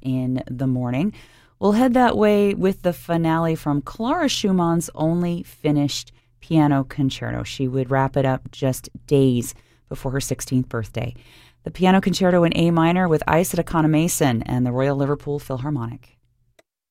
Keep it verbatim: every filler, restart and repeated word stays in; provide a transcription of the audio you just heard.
in the morning. We'll head that way with the finale from Clara Schumann's only finished piano concerto. She would wrap it up just days before her sixteenth birthday. The Piano Concerto in A minor with Isadora Mason and the Royal Liverpool Philharmonic.